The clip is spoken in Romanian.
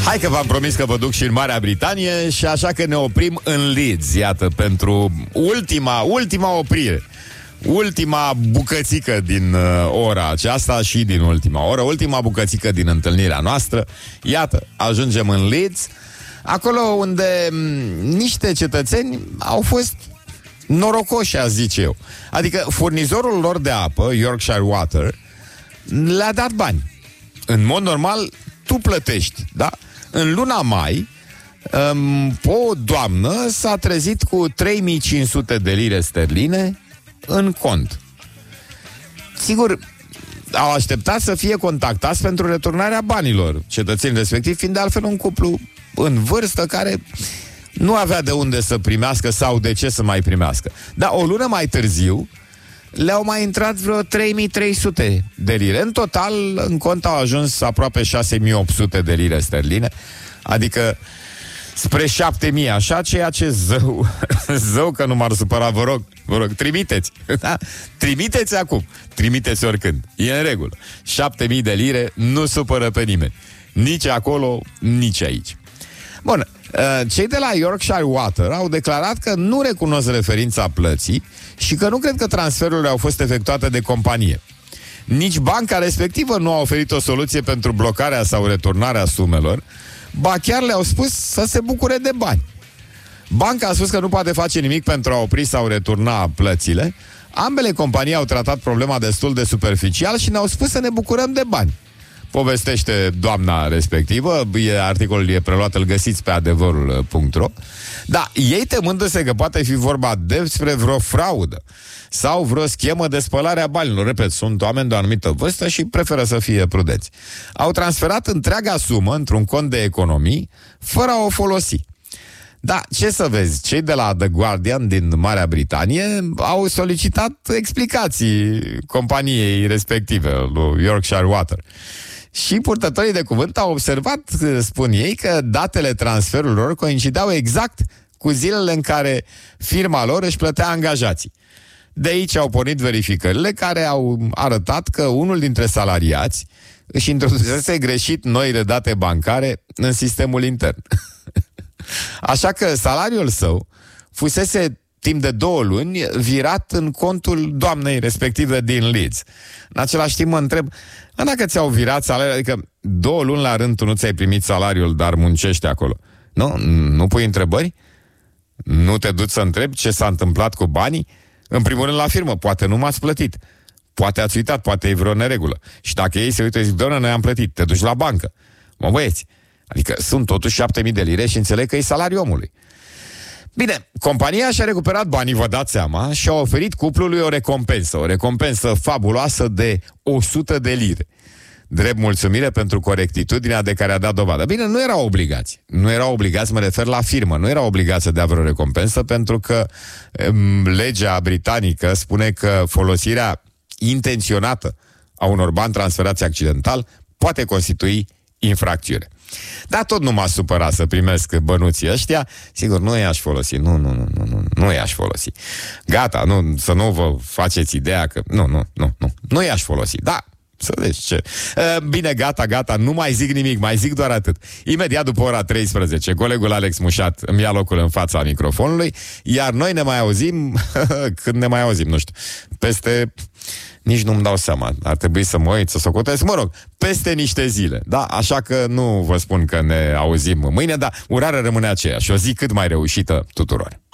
Hai că v-am promis că vă duc și în Marea Britanie și așa că ne oprim în Leeds, iată, pentru ultima oprire. Ultima bucățică din ora aceasta și din ultima oră, ultima bucățică din întâlnirea noastră. Iată, ajungem în Leeds, acolo unde niște cetățeni au fost norocoși, aș zice eu. Adică furnizorul lor de apă, Yorkshire Water, le-a dat bani. În mod normal, tu plătești, da? În luna mai, o doamnă s-a trezit cu 3500 de lire sterline în cont. Sigur, au așteptat să fie contactați pentru returnarea banilor, cetățenii respectiv fiind de altfel un cuplu în vârstă care nu avea de unde să primească sau de ce să mai primească. Dar o lună mai târziu le-au mai intrat vreo 3300 de lire. În total, în cont au ajuns aproape 6800 de lire sterline, adică spre 7000, așa, ceea ce zău că nu m-ar supăra, vă rog, trimiteți, da? Trimiteți acum, trimiteți oricând, e în regulă. 7000 de lire nu supără pe nimeni, nici acolo, nici aici. Bun, cei de la Yorkshire Water au declarat că nu recunosc referința plății și că nu cred că transferurile au fost efectuate de companie. Nici banca respectivă nu a oferit o soluție pentru blocarea sau returnarea sumelor, ba chiar le-au spus să se bucure de bani. Banca a spus că nu poate face nimic pentru a opri sau returna plățile. Ambele companii au tratat problema destul de superficial și ne-au spus să ne bucurăm de bani. Povestește doamna respectivă, articolul e preluat, îl găsiți pe adevărul.ro. Da, ei temându-se că poate fi vorba despre vreo fraudă sau vreo schemă de spălare a banilor. Repet, sunt oameni de o anumită vârstă și preferă să fie prudenți. Au transferat întreaga sumă într-un cont de economii fără a o folosi. Da, ce să vezi, cei de la The Guardian din Marea Britanie au solicitat explicații companiei respective, lui Yorkshire Water. Și purtătorii de cuvânt au observat, spun ei, că datele transferurilor coincideau exact cu zilele în care firma lor își plătea angajații. De aici au pornit verificările care au arătat că unul dintre salariați își introdusese greșit noile date bancare în sistemul intern. Așa că salariul său fusese timp de 2 luni virat în contul doamnei respective din Leeds. În același timp mă întreb, dacă ți-au virat salariul, adică 2 luni la rând tu nu ți-ai primit salariul, dar muncești acolo. Nu pui întrebări? Nu te duci să întrebi ce s-a întâmplat cu banii? În primul rând la firmă, poate nu m-ați plătit. Poate ați uitat, poate e vreo neregulă. Și dacă ei se uită, zic, doamnă, noi am plătit, te duci la bancă. Mă, băieți, adică sunt totuși 7000 de lire și înțeleg că e salariul omului. Bine, compania și-a recuperat banii, vă dați seama, și a oferit cuplului o recompensă fabuloasă de 100 de lire. Drept mulțumire pentru corectitudinea de care a dat dovadă. Bine, nu erau obligați, mă refer la firmă, nu erau obligați să dea vreo recompensă, pentru că legea britanică spune că folosirea intenționată a unor bani transferați accidental poate constitui infracțiune. Dar tot nu m-a supărat să primesc bănuții ăștia. Sigur, nu i-aș folosi. Nu i-aș folosi. Gata, să nu vă faceți ideea că nu i-aș folosi. Da, să vezi ce. Bine, gata, nu mai zic nimic, mai zic doar atât. Imediat după ora 13, colegul Alex Mușat îmi ia locul în fața microfonului, iar noi ne mai auzim când ne mai auzim, nu știu, peste... Nici nu-mi dau seama, ar trebui să mă uit, să socotesc, mă rog, peste niște zile, da? Așa că nu vă spun că ne auzim mâine, dar urarea rămâne aceeași, o zi cât mai reușită tuturor.